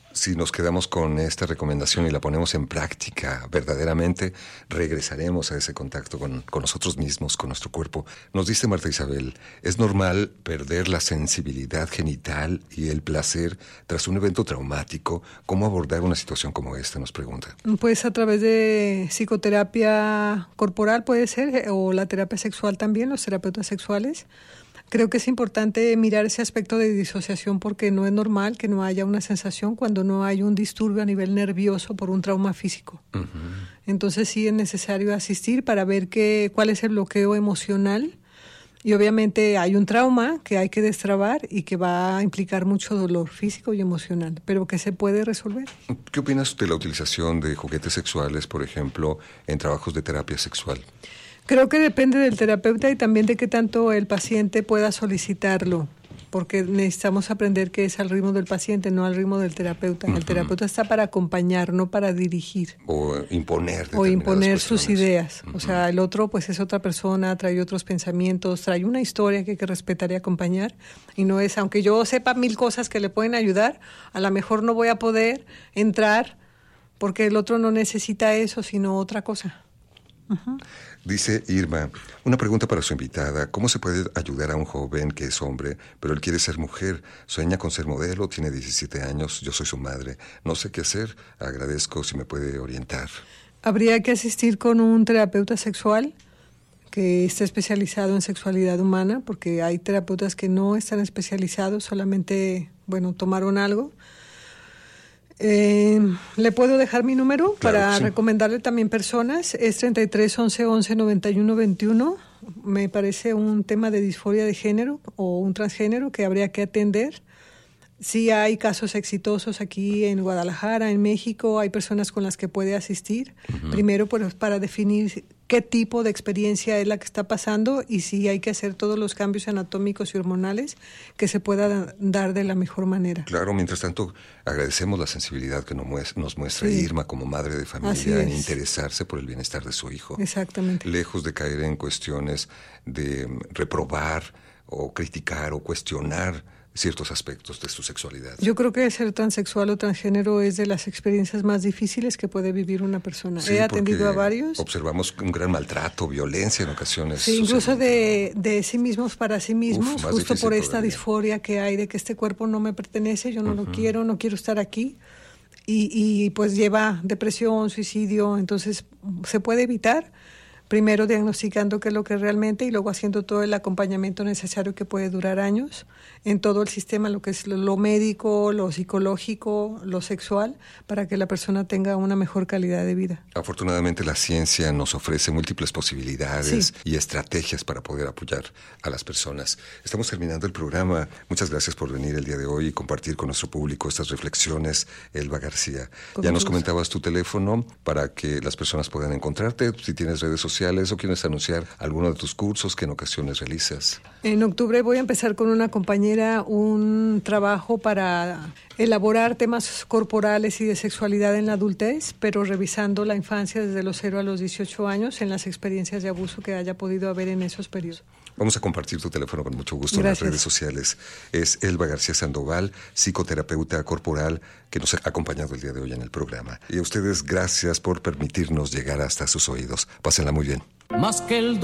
Si nos quedamos con esta recomendación y la ponemos en práctica, verdaderamente regresaremos a ese contacto con nosotros mismos, con nuestro cuerpo. Nos dice Marta Isabel, ¿es normal perder la sensibilidad genital y el placer tras un evento traumático? ¿Cómo abordar una situación como esta? Nos pregunta. Pues a través de psicoterapia corporal puede ser, o la terapia sexual también, los terapeutas sexuales. Creo que es importante mirar ese aspecto de disociación porque no es normal que no haya una sensación cuando no hay un disturbio a nivel nervioso por un trauma físico. Uh-huh. Entonces sí es necesario asistir para ver cuál es el bloqueo emocional y obviamente hay un trauma que hay que destrabar y que va a implicar mucho dolor físico y emocional, pero que se puede resolver. ¿Qué opinas de la utilización de juguetes sexuales, por ejemplo, en trabajos de terapia sexual? Creo que depende del terapeuta y también de qué tanto el paciente pueda solicitarlo, porque necesitamos aprender que es al ritmo del paciente, no al ritmo del terapeuta. Uh-huh. El terapeuta está para acompañar, no para dirigir. O imponer sus ideas. Uh-huh. O sea, el otro pues es otra persona, trae otros pensamientos, trae una historia que hay que respetar y acompañar. Y no es, aunque yo sepa 1000 cosas que le pueden ayudar, a lo mejor no voy a poder entrar porque el otro no necesita eso, sino otra cosa. Uh-huh. Dice Irma, una pregunta para su invitada. ¿Cómo se puede ayudar a un joven que es hombre, pero él quiere ser mujer? Sueña con ser modelo, tiene 17 años, yo soy su madre. No sé qué hacer, agradezco si me puede orientar. Habría que asistir con un terapeuta sexual que esté especializado en sexualidad humana, porque hay terapeutas que no están especializados, solamente, tomaron algo. ¿Le puedo dejar mi número para recomendarle también personas? Es 33 11 11 91 21. Me parece un tema de disforia de género o un transgénero que habría que atender. Sí hay casos exitosos aquí en Guadalajara, en México, hay personas con las que puede asistir. Uh-huh. Primero, pues, para definir qué tipo de experiencia es la que está pasando y si hay que hacer todos los cambios anatómicos y hormonales que se puedan dar de la mejor manera. Claro, mientras tanto, agradecemos la sensibilidad que nos muestra Irma como madre de familia en interesarse por el bienestar de su hijo. Exactamente. Lejos de caer en cuestiones de reprobar o criticar o cuestionar ciertos aspectos de su sexualidad. Yo creo que ser transexual o transgénero es de las experiencias más difíciles que puede vivir una persona. Sí, he atendido a varios. Observamos un gran maltrato, violencia en ocasiones. Sí, incluso de sí mismos para sí mismos, justo por esta disforia que hay de que este cuerpo no me pertenece, yo no lo quiero, no quiero estar aquí. Y pues lleva depresión, suicidio, entonces se puede evitar. Primero diagnosticando qué es lo que realmente y luego haciendo todo el acompañamiento necesario que puede durar años en todo el sistema, lo que es lo médico, lo psicológico, lo sexual, para que la persona tenga una mejor calidad de vida. Afortunadamente la ciencia nos ofrece múltiples posibilidades y estrategias para poder apoyar a las personas. Estamos terminando el programa. Muchas gracias por venir el día de hoy y compartir con nuestro público estas reflexiones, Elba García. Ya nos comentabas tu teléfono para que las personas puedan encontrarte, si tienes redes sociales o quieres anunciar alguno de tus cursos que en ocasiones realizas. En octubre voy a empezar con una compañera un trabajo para elaborar temas corporales y de sexualidad en la adultez, pero revisando la infancia desde los 0 a los 18 años en las experiencias de abuso que haya podido haber en esos periodos. Vamos a compartir tu teléfono con mucho gusto. Gracias. En las redes sociales. Es Elba García Sandoval, psicoterapeuta corporal, que nos ha acompañado el día de hoy en el programa. Y a ustedes, gracias por permitirnos llegar hasta sus oídos. Pásenla muy bien. Más que el